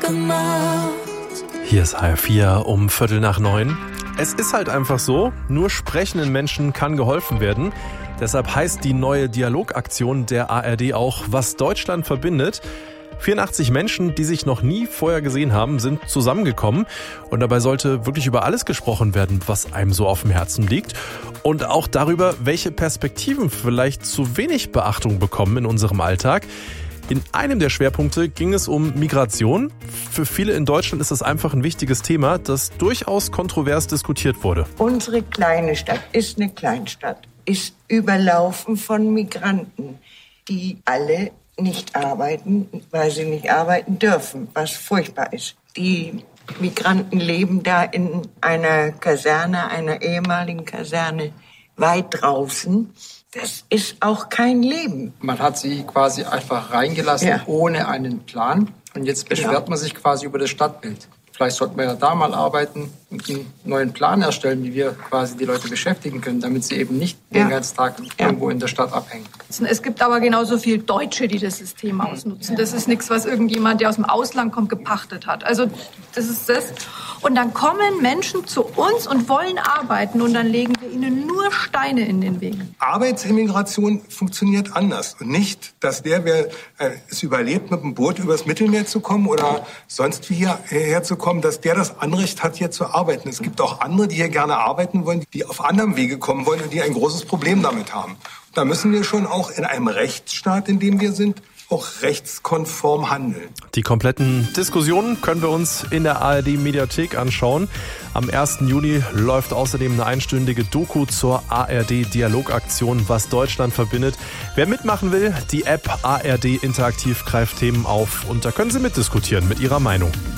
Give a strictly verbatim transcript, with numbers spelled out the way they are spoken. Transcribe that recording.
gemacht. Hier ist H R vier um Viertel nach neun. Es ist halt einfach so, nur sprechenden Menschen kann geholfen werden. Deshalb heißt die neue Dialogaktion der A R D auch, was Deutschland verbindet. vierundachtzig Menschen, die sich noch nie vorher gesehen haben, sind zusammengekommen. Und dabei sollte wirklich über alles gesprochen werden, was einem so auf dem Herzen liegt. Und auch darüber, welche Perspektiven vielleicht zu wenig Beachtung bekommen in unserem Alltag. In einem der Schwerpunkte ging es um Migration. Für viele in Deutschland ist das einfach ein wichtiges Thema, das durchaus kontrovers diskutiert wurde. Unsere kleine Stadt ist eine Kleinstadt, ist überlaufen von Migranten, die alle nicht arbeiten, weil sie nicht arbeiten dürfen, was furchtbar ist. Die Migranten leben da in einer Kaserne, einer ehemaligen Kaserne, weit draußen. Das ist auch kein Leben. Man hat sie quasi einfach reingelassen, ja, ohne einen Plan. Und jetzt beschwert genau. man sich quasi über das Stadtbild. Vielleicht sollten wir ja da mal arbeiten und einen neuen Plan erstellen, wie wir quasi die Leute beschäftigen können, damit sie eben nicht ja. den ganzen Tag ja. irgendwo in der Stadt abhängen. Es gibt aber genauso viele Deutsche, die das System ausnutzen. Das ist nichts, was irgendjemand, der aus dem Ausland kommt, gepachtet hat. Also das ist das. Und dann kommen Menschen zu uns und wollen arbeiten und dann legen wir ihnen nur Steine in den Weg. Arbeitsimmigration funktioniert anders. Und nicht, dass der, wer äh, es überlebt, mit dem Boot übers Mittelmeer zu kommen oder sonst wie hierher zu kommen, dass der das Anrecht hat, hier zu arbeiten. Es gibt auch andere, die hier gerne arbeiten wollen, die auf anderem Wege kommen wollen und die ein großes Problem damit haben. Da müssen wir schon auch in einem Rechtsstaat, in dem wir sind, auch rechtskonform handeln. Die kompletten Diskussionen können wir uns in der A R D-Mediathek anschauen. Am ersten Juli läuft außerdem eine einstündige Doku zur A R D-Dialogaktion, was Deutschland verbindet. Wer mitmachen will, die App A R D Interaktiv greift Themen auf und da können Sie mitdiskutieren mit Ihrer Meinung.